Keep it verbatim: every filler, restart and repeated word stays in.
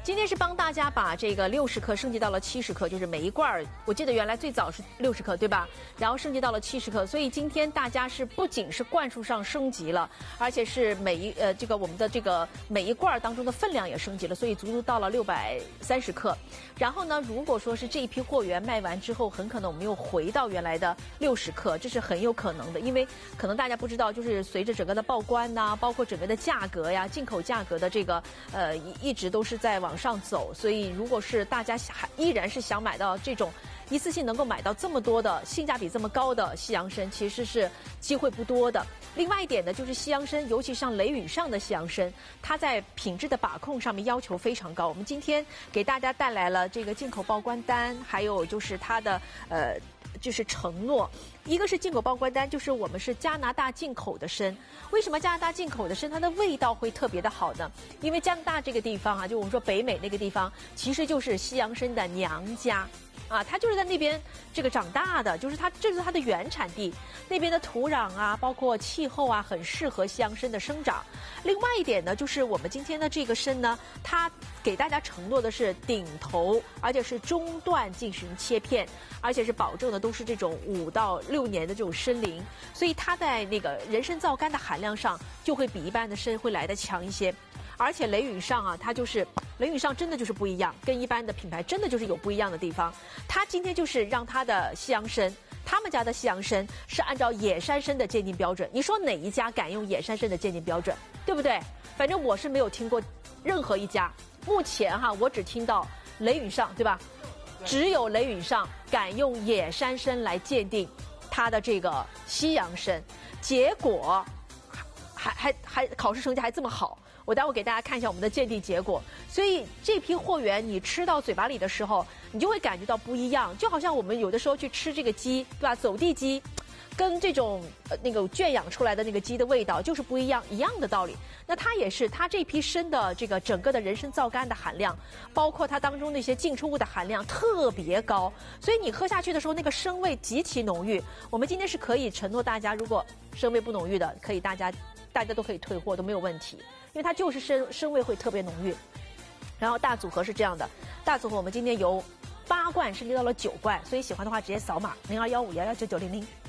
今天是帮大家把这个六十克升级到了七十克，就是每一罐儿，我记得原来最早是六十克，对吧？然后升级到了七十克，所以今天大家是不仅是罐数上升级了，而且是每一呃这个我们的这个每一罐儿当中的分量也升级了，所以足足到了六百三十克。然后呢，如果说是这一批货源卖完之后，很可能我们又回到原来的六十克，这是很有可能的，因为可能大家不知道，就是随着整个的报关呐、包括整个的价格呀、进口价格的这个呃一一直都是在往上走，所以如果是大家还依然是想买到这种一次性能够买到这么多的性价比这么高的西洋参，其实是机会不多的。另外一点呢，就是西洋参，尤其像雷允上的西洋参，它在品质的把控上面要求非常高。我们今天给大家带来了这个进口报关单，还有就是它的呃。就是承诺，一个是进口报关单，就是我们是加拿大进口的参。为什么加拿大进口的参它的味道会特别的好呢？因为加拿大这个地方啊，就我们说北美那个地方，其实就是西洋参的娘家。啊，它就是在那边这个长大的，就是它这是它的原产地，那边的土壤啊，包括气候啊，很适合西洋参的生长。另外一点呢，就是我们今天的这个参呢，它给大家承诺的是顶头，而且是中段进行切片，而且是保证的都是这种五到六年的这种参龄，所以它在那个人参皂苷的含量上就会比一般的参会来得强一些。而且雷允上啊，它就是雷允上真的就是不一样，跟一般的品牌真的就是有不一样的地方。它今天就是让它的西洋参，他们家的西洋参是按照野山参的鉴定标准。你说哪一家敢用野山参的鉴定标准，对不对？反正我是没有听过任何一家。目前哈，我只听到雷允上，对吧？只有雷允上敢用野山参来鉴定它的这个西洋参，结果还还还考试成绩还这么好。我待会给大家看一下我们的鉴定结果，所以这批货源你吃到嘴巴里的时候，你就会感觉到不一样，就好像我们有的时候去吃这个鸡，对吧？走地鸡，跟这种呃那个圈养出来的那个鸡的味道就是不一样，一样的道理。那它也是，它这批参的这个整个的人参皂苷的含量，包括它当中那些进出物的含量特别高，所以你喝下去的时候，那个参味极其浓郁。我们今天是可以承诺大家，如果参味不浓郁的，可以大家大家都可以退货，都没有问题。因为它就是参参味会特别浓郁，然后大组合是这样的，大组合我们今天由八罐升级到了九罐，所以喜欢的话直接扫码零二幺五幺幺九九零零。